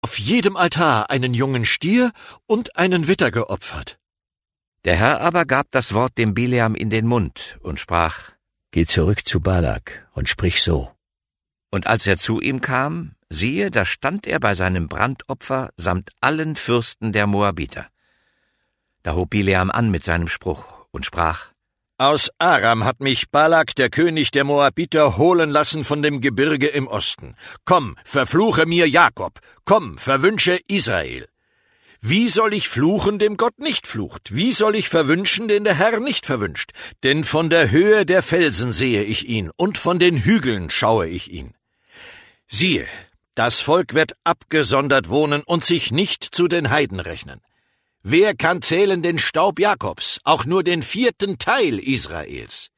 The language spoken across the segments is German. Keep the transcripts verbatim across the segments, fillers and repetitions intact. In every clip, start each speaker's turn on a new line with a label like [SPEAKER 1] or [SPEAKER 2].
[SPEAKER 1] auf jedem Altar einen jungen Stier und einen Widder geopfert.
[SPEAKER 2] Der Herr aber gab das Wort dem Bileam in den Mund und sprach:
[SPEAKER 3] Geh zurück zu Balak und sprich so.
[SPEAKER 2] Und als er zu ihm kam, siehe, da stand er bei seinem Brandopfer samt allen Fürsten der Moabiter. Da hob Bileam an mit seinem Spruch und sprach:
[SPEAKER 1] Aus Aram hat mich Balak, der König der Moabiter, holen lassen von dem Gebirge im Osten. Komm, verfluche mir Jakob, komm, verwünsche Israel. Wie soll ich fluchen, dem Gott nicht flucht? Wie soll ich verwünschen, den der Herr nicht verwünscht? Denn von der Höhe der Felsen sehe ich ihn, und von den Hügeln schaue ich ihn. Siehe, das Volk wird abgesondert wohnen und sich nicht zu den Heiden rechnen. Wer kann zählen den Staub Jakobs, auch nur den vierten Teil Israels?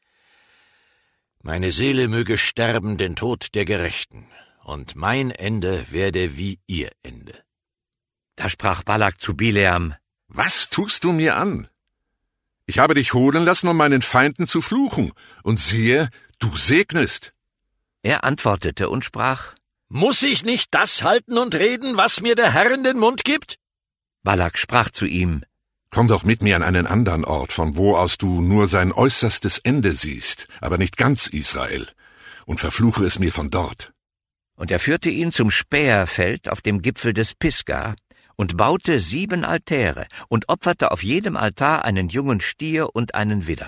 [SPEAKER 1] Meine Seele möge sterben den Tod der Gerechten, und mein Ende werde wie ihr Ende.
[SPEAKER 2] Da sprach Balak zu Bileam:
[SPEAKER 4] Was tust du mir an? Ich habe dich holen lassen, um meinen Feinden zu fluchen, und siehe, du segnest.
[SPEAKER 2] Er antwortete und sprach:
[SPEAKER 1] Muss ich nicht das halten und reden, was mir der Herr in den Mund gibt?
[SPEAKER 2] Balak sprach zu ihm:
[SPEAKER 4] Komm doch mit mir an einen anderen Ort, von wo aus du nur sein äußerstes Ende siehst, aber nicht ganz Israel, und verfluche es mir von dort.
[SPEAKER 2] Und er führte ihn zum Späherfeld auf dem Gipfel des Pisga und baute sieben Altäre und opferte auf jedem Altar einen jungen Stier und einen Widder.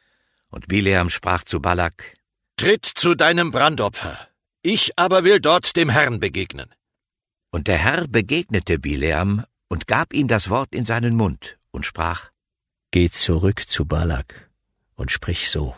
[SPEAKER 2] Und Bileam sprach zu Balak:
[SPEAKER 1] Tritt zu deinem Brandopfer, ich aber will dort dem Herrn begegnen.
[SPEAKER 2] Und der Herr begegnete Bileam und gab ihm das Wort in seinen Mund und sprach:
[SPEAKER 3] Geh zurück zu Balak und sprich so.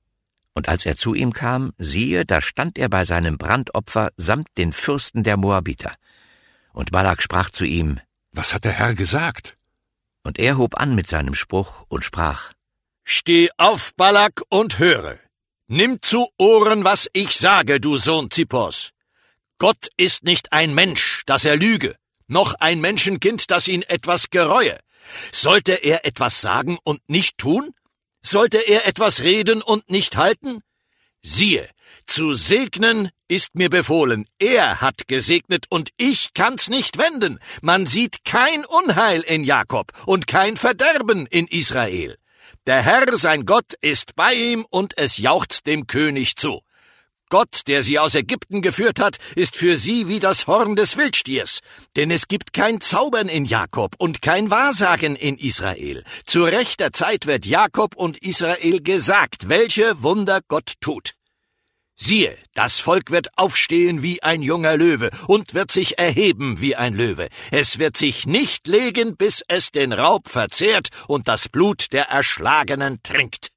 [SPEAKER 2] Und als er zu ihm kam, siehe, da stand er bei seinem Brandopfer samt den Fürsten der Moabiter. Und Balak sprach zu ihm:
[SPEAKER 4] Was hat der Herr gesagt?
[SPEAKER 2] Und er hob an mit seinem Spruch und sprach:
[SPEAKER 1] Steh auf, Balak, und höre. Nimm zu Ohren, was ich sage, du Sohn Zippors. Gott ist nicht ein Mensch, dass er lüge, noch ein Menschenkind, das ihn etwas gereue. Sollte er etwas sagen und nicht tun? Sollte er etwas reden und nicht halten? Siehe, zu segnen ist mir befohlen, er hat gesegnet und ich kann's nicht wenden. Man sieht kein Unheil in Jakob und kein Verderben in Israel. Der Herr, sein Gott, ist bei ihm und es jauchzt dem König zu. Gott, der sie aus Ägypten geführt hat, ist für sie wie das Horn des Wildstiers. Denn es gibt kein Zaubern in Jakob und kein Wahrsagen in Israel. Zu rechter Zeit wird Jakob und Israel gesagt, welche Wunder Gott tut. Siehe, das Volk wird aufstehen wie ein junger Löwe und wird sich erheben wie ein Löwe. Es wird sich nicht legen, bis es den Raub verzehrt und das Blut der Erschlagenen trinkt.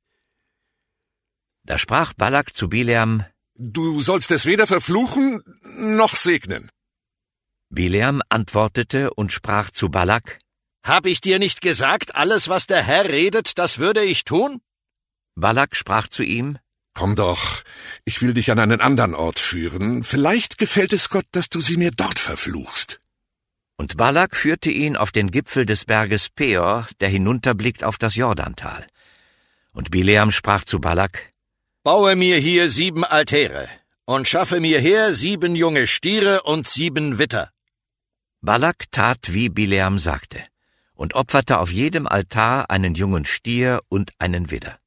[SPEAKER 2] Da sprach Balak zu Bileam:
[SPEAKER 4] Du sollst es weder verfluchen, noch segnen.
[SPEAKER 2] Bileam antwortete und sprach zu Balak:
[SPEAKER 1] Hab ich dir nicht gesagt, alles, was der Herr redet, das würde ich tun?
[SPEAKER 2] Balak sprach zu ihm:
[SPEAKER 4] Komm doch, ich will dich an einen anderen Ort führen. Vielleicht gefällt es Gott, dass du sie mir dort verfluchst.
[SPEAKER 2] Und Balak führte ihn auf den Gipfel des Berges Peor, der hinunterblickt auf das Jordantal. Und Bileam sprach zu Balak:
[SPEAKER 1] Baue mir hier sieben Altäre und schaffe mir her sieben junge Stiere und sieben Widder.
[SPEAKER 2] Balak tat, wie Bileam sagte, und opferte auf jedem Altar einen jungen Stier und einen Widder.